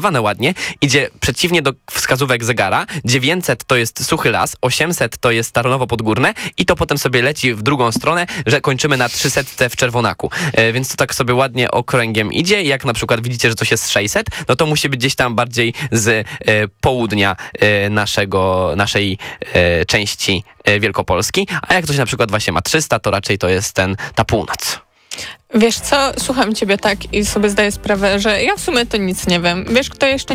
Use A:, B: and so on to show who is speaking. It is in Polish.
A: ładnie, idzie przeciwnie do wskazówek zegara, 900 to jest Suchy Las, 800 to jest Tarnowo Podgórne i to potem sobie leci w drugą stronę, że kończymy na 300 w Czerwonaku. Więc to tak sobie ładnie okręgiem idzie. Jak na przykład widzicie, że coś jest 600, no to musi być gdzieś tam bardziej z południa naszej części Wielkopolski, a jak coś na przykład właśnie ma 300, to raczej to jest ta północ.
B: Wiesz co, słucham ciebie tak i sobie zdaję sprawę, że ja w sumie to nic nie wiem. Wiesz, kto jeszcze